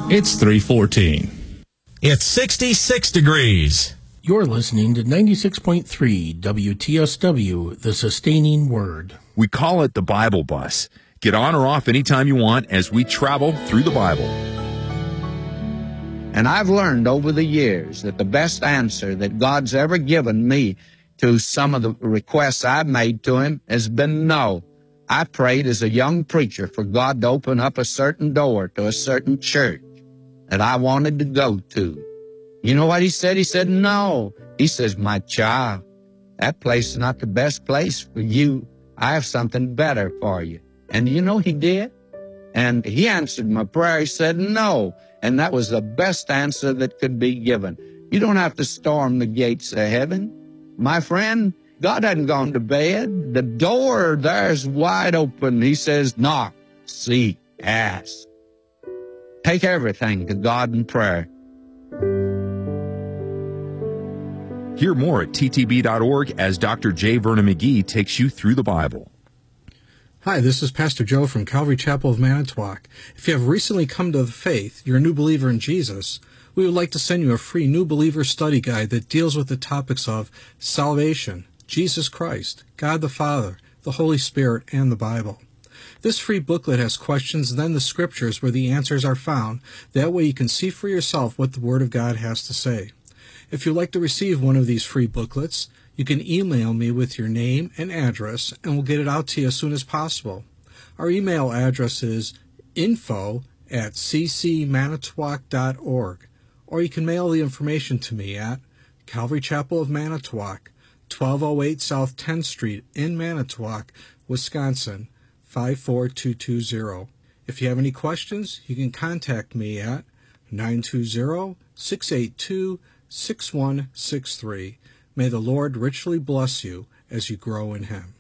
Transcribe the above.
It's 3:14. It's 66 degrees. You're listening to 96.3 WTSW, the sustaining word. We call it the Bible Bus. Get on or off anytime you want as we travel through the Bible. And I've learned over the years that the best answer that God's ever given me to some of the requests I've made to Him has been no. I prayed as a young preacher for God to open up a certain door to a certain church that I wanted to go to. You know what He said? He said, no. He says, my child, that place is not the best place for you. I have something better for you. And you know He did? And He answered my prayer. He said, no. And that was the best answer that could be given. You don't have to storm the gates of heaven. My friend, God hadn't gone to bed. The door there's wide open. He says, knock, seek, ask. Take everything to God in prayer. Hear more at ttb.org as Dr. J. Vernon McGee takes you through the Bible. Hi, this is Pastor Joe from Calvary Chapel of Manitowoc. If you have recently come to the faith, you're a new believer in Jesus, we would like to send you a free New Believer study guide that deals with the topics of salvation, Jesus Christ, God the Father, the Holy Spirit, and the Bible. This free booklet has questions, then the scriptures where the answers are found. That way you can see for yourself what the Word of God has to say. If you'd like to receive one of these free booklets, you can email me with your name and address, and we'll get it out to you as soon as possible. Our email address is info@ccmanitowoc.org, or you can mail the information to me at Calvary Chapel of Manitowoc, 1208 South 10th Street in Manitowoc, Wisconsin, 54220. If you have any questions, you can contact me at 920-682-6163. May the Lord richly bless you as you grow in Him.